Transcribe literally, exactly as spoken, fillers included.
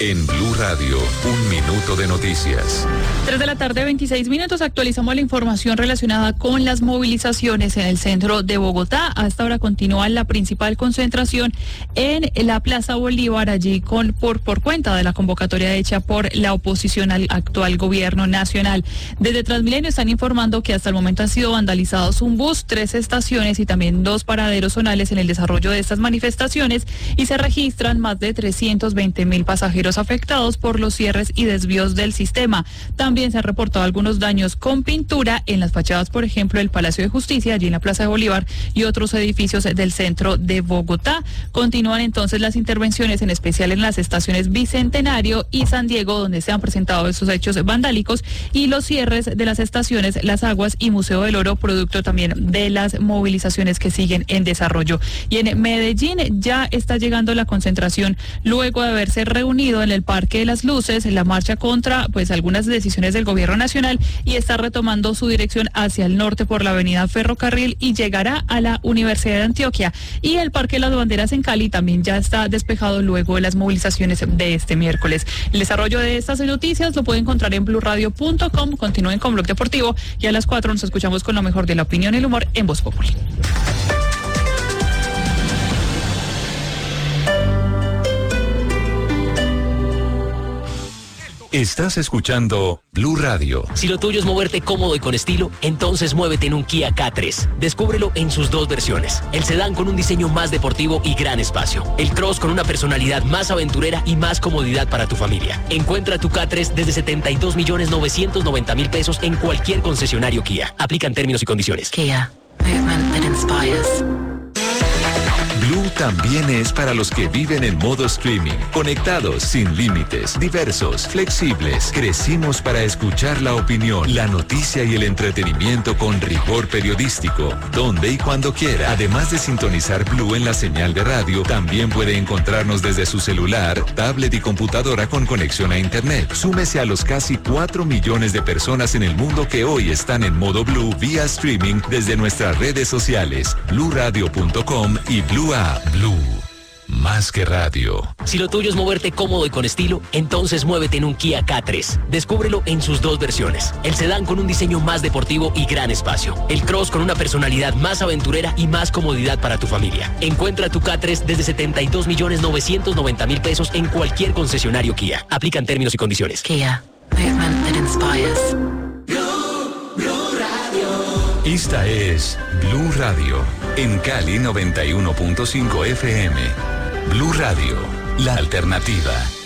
En Blue Radio, un minuto de noticias. Tres de la tarde, veintiséis minutos. Actualizamos la información relacionada con las movilizaciones en el centro de Bogotá. Hasta ahora continúa la principal concentración en la Plaza Bolívar, allí con por, por cuenta de la convocatoria hecha por la oposición al actual gobierno nacional. Desde Transmilenio están informando que hasta el momento han sido vandalizados un bus, tres estaciones y también dos paraderos zonales en el desarrollo de estas manifestaciones, y se registran más de trescientos veinte mil pasajeros afectados por los cierres y desvíos del sistema. También se han reportado algunos daños con pintura en las fachadas, por ejemplo, del Palacio de Justicia, allí en la Plaza de Bolívar, y otros edificios del centro de Bogotá. Continúan entonces las intervenciones, en especial en las estaciones Bicentenario y San Diego, donde se han presentado estos hechos vandálicos, y los cierres de las estaciones Las Aguas y Museo del Oro, producto también de las movilizaciones que siguen en desarrollo. Y en Medellín ya está llegando la concentración luego de haberse reunido en el Parque de las Luces en la marcha contra pues algunas decisiones del gobierno nacional, y está retomando su dirección hacia el norte por la avenida Ferrocarril y llegará a la Universidad de Antioquia. Y el Parque de las Banderas en Cali también ya está despejado luego de las movilizaciones de este miércoles. El desarrollo de estas noticias lo puede encontrar en blue radio punto com. Continúen con Blog Deportivo y a las cuatro nos escuchamos con lo mejor de la opinión y el humor en Voz Populi. Estás escuchando Blue Radio. Si lo tuyo es moverte cómodo y con estilo, entonces muévete en un Kia K tres. Descúbrelo en sus dos versiones. El sedán con un diseño más deportivo y gran espacio. El Cross con una personalidad más aventurera y más comodidad para tu familia. Encuentra tu K tres desde setenta y dos millones novecientos noventa mil pesos en cualquier concesionario Kia. Aplican términos y condiciones. Kia, movement that inspires. Blue también es para los que viven en modo streaming, conectados, sin límites, diversos, flexibles. Crecimos para escuchar la opinión, la noticia y el entretenimiento con rigor periodístico, donde y cuando quiera. Además de sintonizar Blue en la señal de radio, también puede encontrarnos desde su celular, tablet y computadora con conexión a internet. Súmese a los casi cuatro millones de personas en el mundo que hoy están en modo Blue vía streaming desde nuestras redes sociales, blue radio punto com y Blue App. Blue, más que radio. Si lo tuyo es moverte cómodo y con estilo, entonces muévete en un Kia K tres. Descúbrelo en sus dos versiones. El sedán con un diseño más deportivo y gran espacio. El Cross con una personalidad más aventurera y más comodidad para tu familia. Encuentra tu K tres desde setenta y dos millones novecientos noventa mil pesos en cualquier concesionario Kia. Aplican términos y condiciones. Kia, movement that inspires. Esta es Blue Radio, en Cali noventa y uno punto cinco F M. Blue Radio, la alternativa.